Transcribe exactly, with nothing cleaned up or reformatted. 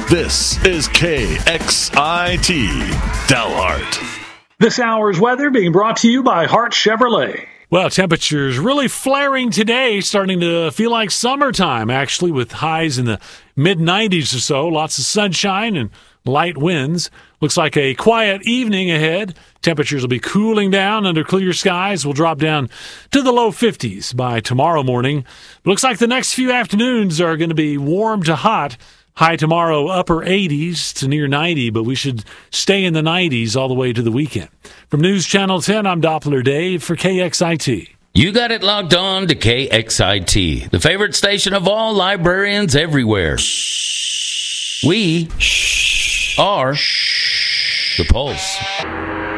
This is K X I T Dalhart. This hour's weather being brought to you by Hart Chevrolet. Well, temperatures really flaring today, starting to feel like summertime, actually, with highs in the mid nineties or so. Lots of sunshine and light winds. Looks like a quiet evening ahead. Temperatures will be cooling down under clear skies. Will drop down to the low fifties by tomorrow morning. Looks like the next few afternoons are going to be warm to hot. High tomorrow, upper eighties to near ninety, but we should stay in the nineties all the way to the weekend. From News Channel ten, I'm Doppler Dave for K X I T. You got it logged on to K X I T, the favorite station of all librarians everywhere. We are the Pulse.